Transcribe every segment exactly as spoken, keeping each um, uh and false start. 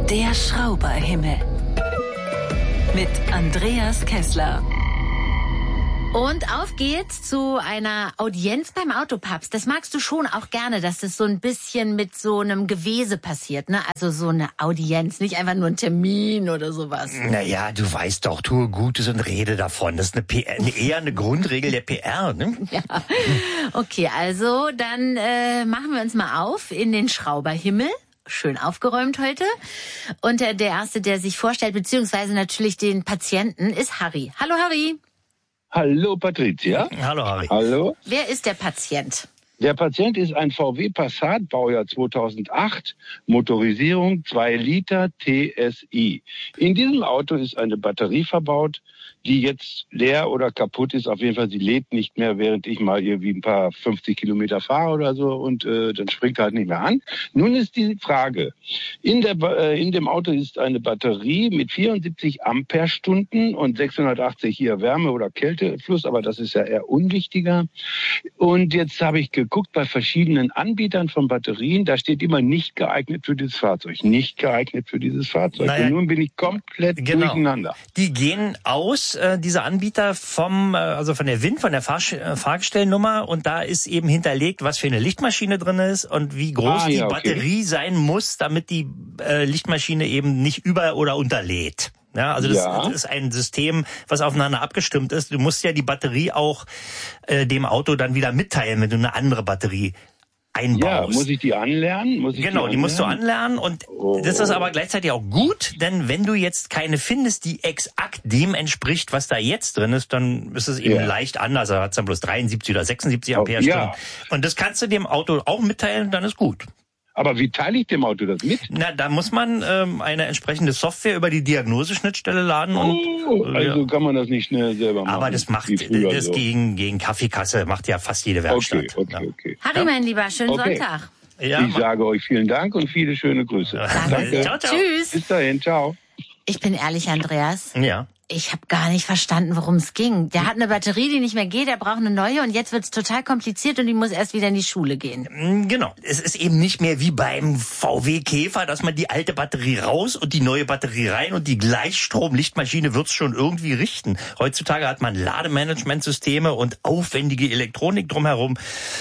Der Schrauberhimmel. Mit Andreas Kessler. Und auf geht's zu einer Audienz beim Autopapst. Das magst du schon auch gerne, dass das so ein bisschen mit so einem Gewese passiert, ne? Also so eine Audienz, nicht einfach nur ein Termin oder sowas. Naja, du weißt doch, tue Gutes und rede davon. Das ist eine P R, eher eine Grundregel der P R, ne? Ja. Okay, also dann äh, machen wir uns mal auf in den Schrauberhimmel. Schön aufgeräumt heute. Und der, der Erste, der sich vorstellt, beziehungsweise natürlich den Patienten, ist Harry. Hallo Harry. Hallo Patricia. Hallo Harry. Hallo. Wer ist der Patient? Der Patient ist ein V W Passat, Baujahr zweitausendacht, Motorisierung zwei Liter T S I. In diesem Auto ist eine Batterie verbaut, die jetzt leer oder kaputt ist. Auf jeden Fall, sie lädt nicht mehr, während ich mal irgendwie ein paar fünfzig Kilometer fahre oder so, und äh, dann springt er halt nicht mehr an. Nun ist die Frage, in, der, äh, in dem Auto ist eine Batterie mit vierundsiebzig Ampere-Stunden und sechshundertachtzig hier Wärme- oder Kältefluss, aber das ist ja eher unwichtiger. Und jetzt habe ich geguckt bei verschiedenen Anbietern von Batterien, da steht immer nicht geeignet für dieses Fahrzeug, nicht geeignet für dieses Fahrzeug. Naja, und nun bin ich komplett genau. durcheinander. Die gehen aus, äh, diese Anbieter, vom, äh, also von der W I N, von der Fahr äh, Fahrgestellnummer, und da ist eben hinterlegt, was für eine Lichtmaschine drin ist und wie groß Ah, die ja, okay. Batterie sein muss, damit die äh, Lichtmaschine eben nicht über- oder unterlädt. Ja, also das, Ja. das ist ein System, was aufeinander abgestimmt ist. Du musst ja die Batterie auch äh, dem Auto dann wieder mitteilen, wenn du eine andere Batterie einbaust. Ja, muss ich die anlernen? Muss ich Genau, die, die musst du anlernen? anlernen, und Oh. das ist aber gleichzeitig auch gut, denn wenn du jetzt keine findest, die exakt dem entspricht, was da jetzt drin ist, dann ist es eben Ja. leicht anders. Da hat es dann bloß dreiundsiebzig oder sechsundsiebzig Oh, Ampere-Stunden. ja. Und das kannst du dem Auto auch mitteilen, dann ist gut. Aber wie teile ich dem Auto das mit? Na, da muss man ähm, eine entsprechende Software über die Diagnoseschnittstelle laden. Und, Oh, also ja. kann man das nicht schnell selber machen. Aber das macht wie früher das so. gegen, gegen Kaffeekasse macht ja fast jede Werkstatt. Okay, okay, Ja. okay. Harry, Ja. mein Lieber, schönen Okay. Sonntag. Ja, Ich sage euch vielen Dank und viele schöne Grüße. Danke. Ciao, ciao. Tschüss. Bis dahin, ciao. Ich bin ehrlich, Andreas. Ja. Ich habe gar nicht verstanden, worum es ging. Der hat eine Batterie, die nicht mehr geht, der braucht eine neue, und jetzt wird's total kompliziert und die muss erst wieder in die Schule gehen. Genau. Es ist eben nicht mehr wie beim V W Käfer, dass man die alte Batterie raus und die neue Batterie rein und die Gleichstrom-Lichtmaschine wird's schon irgendwie richten. Heutzutage hat man Lademanagementsysteme und aufwendige Elektronik drumherum.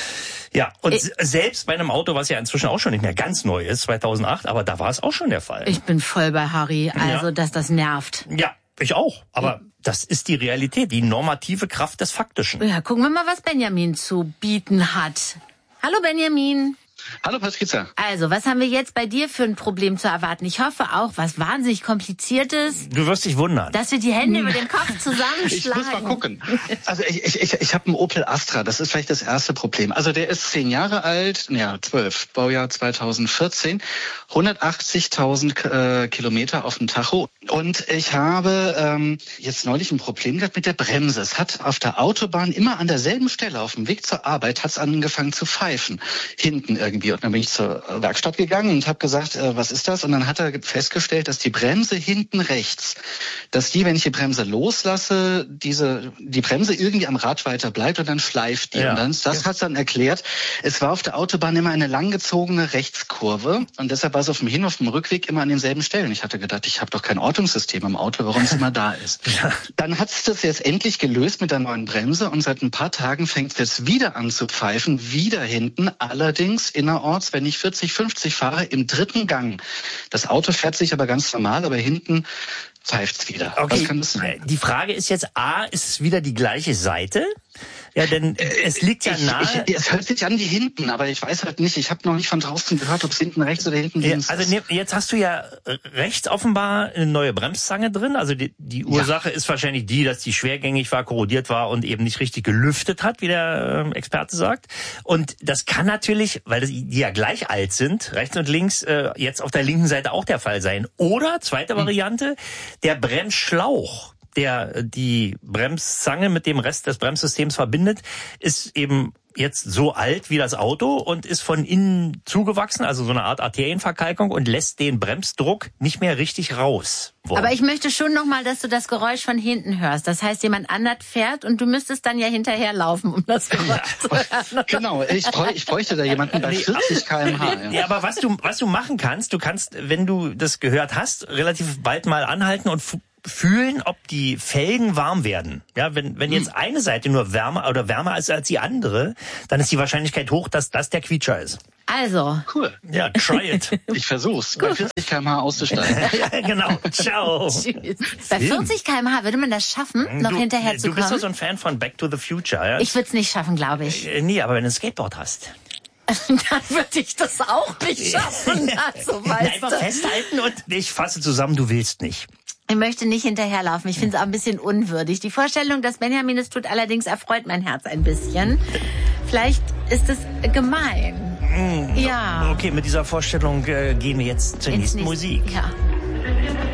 Ja, und Ich- selbst bei einem Auto, was ja inzwischen auch schon nicht mehr ganz neu ist, zweitausendacht, aber da war es auch schon der Fall. Ich bin voll bei Harry, also Ja. dass das nervt. Ja, ich auch. Aber das ist die Realität, die normative Kraft des Faktischen. Ja, gucken wir mal, was Benjamin zu bieten hat. Hallo Benjamin. Hallo Patricia. Also, was haben wir jetzt bei dir für ein Problem zu erwarten? Ich hoffe auch, was wahnsinnig Kompliziertes, Du wirst dich wundern. dass wir die Hände über den Kopf zusammenschlagen. Ich muss mal gucken. Also ich, ich, ich, ich habe einen Opel Astra, das ist vielleicht das erste Problem. Also der ist zehn Jahre alt, ja zwölf, Baujahr zweitausendvierzehn, hundertachtzigtausend äh, Kilometer auf dem Tacho. Und ich habe ähm, jetzt neulich ein Problem gehabt mit der Bremse. Es hat auf der Autobahn immer an derselben Stelle auf dem Weg zur Arbeit hat es angefangen zu pfeifen, hinten irgendwie. Und dann bin ich zur Werkstatt gegangen und habe gesagt, äh, was ist das? Und dann hat er festgestellt, dass die Bremse hinten rechts, dass die, wenn ich die Bremse loslasse, diese die Bremse irgendwie am Rad weiter bleibt und dann schleift die. Ja. Und dann, das hat dann erklärt, es war auf der Autobahn immer eine langgezogene Rechtskurve und deshalb war es auf dem Hin- und auf dem Rückweg immer an denselben Stellen. Ich hatte gedacht, ich habe doch kein Ortungssystem im Auto, warum es immer da ist. Dann hat es das jetzt endlich gelöst mit der neuen Bremse und seit ein paar Tagen fängt es jetzt wieder an zu pfeifen, wieder hinten, allerdings innerorts, wenn ich vierzig, fünfzig fahre, im dritten Gang. Das Auto fährt sich aber ganz normal, aber hinten pfeift's wieder. Okay, Was kann das sein? die Frage ist jetzt, A, ist es wieder die gleiche Seite? Ja, denn es liegt ja Ich, nahe... ich, es hört sich an wie hinten, aber ich weiß halt nicht. Ich habe noch nicht von draußen gehört, ob es hinten rechts oder hinten Ja, links also ist. ne, jetzt hast du ja rechts offenbar eine neue Bremszange drin. Also die, die Ursache ist wahrscheinlich die, dass die schwergängig war, korrodiert war und eben nicht richtig gelüftet hat, wie der äh, Experte sagt. Und das kann natürlich, weil das, die ja gleich alt sind, rechts und links, äh, jetzt auf der linken Seite auch der Fall sein. Oder, zweite Variante, der Bremsschlauch. der die Bremszange mit dem Rest des Bremssystems verbindet, ist eben jetzt so alt wie das Auto und ist von innen zugewachsen, also so eine Art Arterienverkalkung und lässt den Bremsdruck nicht mehr richtig raus. Wow. Aber ich möchte schon nochmal, dass du das Geräusch von hinten hörst. Das heißt, jemand anders fährt und du müsstest dann ja hinterherlaufen, um das Geräusch ja. zu hören. Genau, ich, bräuch, ich bräuchte da jemanden bei vierzig Kilometer pro Stunde. Ja. ja, aber was du, was du machen kannst, du kannst, wenn du das gehört hast, relativ bald mal anhalten und fühlen, ob die Felgen warm werden. Ja, wenn wenn jetzt eine Seite nur wärmer oder wärmer ist als die andere, dann ist die Wahrscheinlichkeit hoch, dass das der Quietscher ist. Also. Cool. Ja, try it. Ich versuch's, bei vierzig Kilometer pro Stunde auszusteigen. Ja, genau. Ciao. Tschüss. Bei vierzig Kilometer pro Stunde würde man das schaffen, noch du, hinterher zu Du bist kommen? doch so ein Fan von Back to the Future, ja? Ich würde es nicht schaffen, glaube ich. Äh, nee, aber wenn du ein Skateboard hast. Dann würde ich das auch nicht schaffen. Also, weißt Einfach du. festhalten und ich fasse zusammen, du willst nicht. Ich möchte nicht hinterherlaufen. Ich finde es auch ein bisschen unwürdig. Die Vorstellung, dass Benjamin es tut, allerdings erfreut mein Herz ein bisschen. Vielleicht ist es gemein. Mm, ja. Okay, mit dieser Vorstellung äh, gehen wir jetzt zur Ins nächsten nächste- Musik. Ja.